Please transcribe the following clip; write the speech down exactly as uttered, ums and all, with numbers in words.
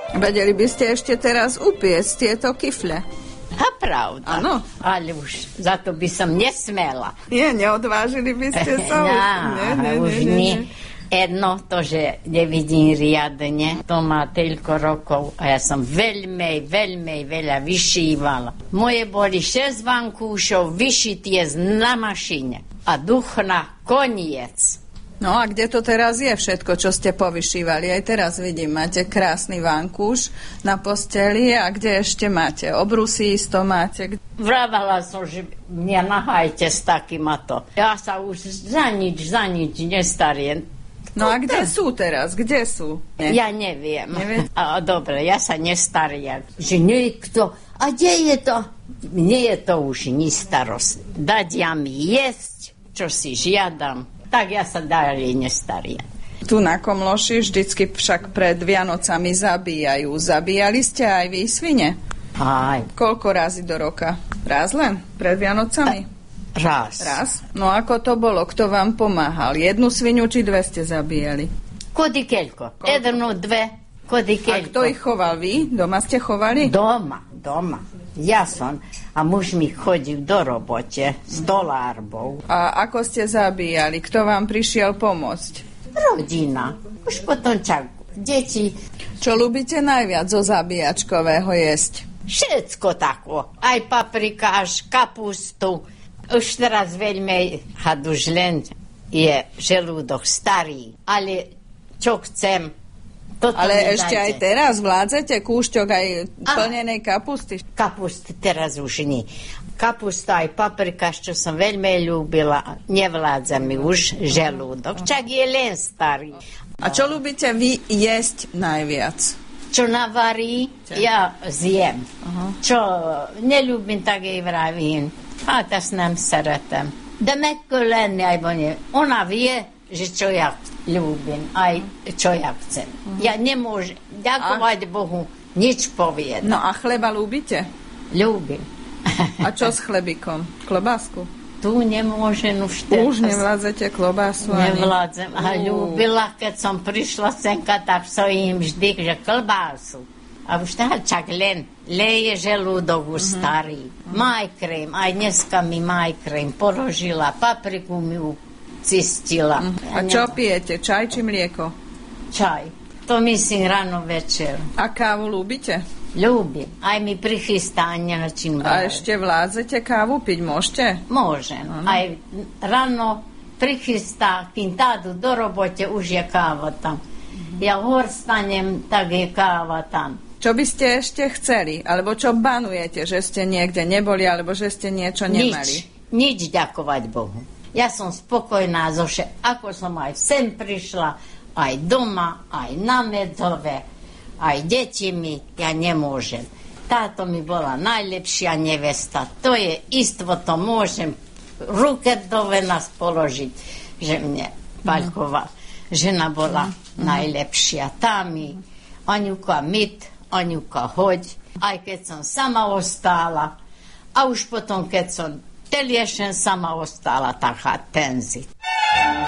Vedeli by ste ešte teraz upiecť tieto kifle. A pravda. Áno. Ale už za to by som nesmela. Nie, neodvážili by ste sa už. Ja, Nie, nie, už nie, nie, nie. nie. Jedno to, že nevidím riadne, to má toľko rokov a ja som veľmi, veľmi veľa vyšívala. Moje boli šesť vankúšov vyšitie na mašine a duch na koniec. No a kde to teraz je všetko, čo ste povyšívali? Aj teraz vidím, máte krásny vankúš na posteli a kde ešte máte? Obrusy isto máte? Vravala som, že mňa nahajte s takým a to. Ja sa už za nič, za nič nestariem. No a kde sú teraz? Kde sú? Nie. Ja neviem. Neviem. A, dobre, ja sa nestariem. Že niekto, a kde je to? Mne je to už ni starost. Dať ja mi jesť, čo si žiadam, tak ja sa ďalej nestariem. Tu na Komloši vždycky však pred Vianocami zabíjajú. Zabíjali ste aj vy svine? Aj. Koľko razy do roka? Raz len? Pred Vianocami? A... Raz. Raz? No ako to bolo? Kto vám pomáhal? Jednu svinu či dve ste zabíjali? Kody keľko? Jednu, dve, kody keľko. A kto ich choval? Vy? Doma ste chovali? Doma, doma. Ja som. A muž mi chodil do robote s dolárbou. A ako ste zabíjali? Kto vám prišiel pomôcť? Rodina. Už potom čak deti. Čo ľúbite najviac zo zabíjačkového jesť? Všetko tako. Aj paprika, až kapustu. Už teraz veľmi, had už len je želúdok starý, ale čo chcem, toto ale ešte dajte. Aj teraz vládzete kúšťok aj plnenej kapusty? Kapusty teraz už nie. Kapusta aj paprika, čo som veľmi ľúbila, nevládza mi už želúdok, čak je len starý. A čo ľúbite vy jesť najviac? Čo navarí, ja zjem. Uh-huh. Čo neľúbim, tak jej vravím. Hát ezt nem szeretem. De meg kell lenni, ajban. Ona vie, že čo ja ľúbim, aj čo ja chcem. Uh-huh. Ja nemôžem, ďakovať a... Bohu, nič povedať. No a chleba ľúbite? Ľúbim. A čo s chlebikom? Klobásku? Tu nemôžem už teraz. Už nevládzete klobásu ani? Nevládzem. A ľúbila, keď som prišla senka, tak som im vždy, že klobásu. A už tak čak len leje želúdok už uh-huh. starý. Uh-huh. Majkrém, aj dneska mi majkrém položila, papriku mi ucistila. Uh-huh. A čo pijete, čaj či mlieko? Čaj. To myslím ráno večer. A kávu ľúbite? Ľúbim. Aj mi prichystá način. A ešte vládzete kávu piť, môžete? Môžem. Uh-huh. Aj ráno prichystá, kým tádu do robote, už je káva tam. Uh-huh. Ja hor stanem, tak je káva tam. Čo by ste ešte chceli? Alebo čo banujete, že ste niekde neboli, alebo že ste niečo nemali? Nič, nič ďakovať Bohu. Ja som spokojná zo vše, ako som aj sem prišla, aj doma, aj na Medzove, aj deti mi, ja nemôžem. Táto mi bola najlepšia nevesta. To je istvo, to môžem ruke dove nás položiť, že mne Paľková žena bola mm. najlepšia. Tá mi, Aňuka, myt, Aňuka, hoď, aj keď som sama ostála, a už potom, keď som teliešen sama ostála, tak tenziť.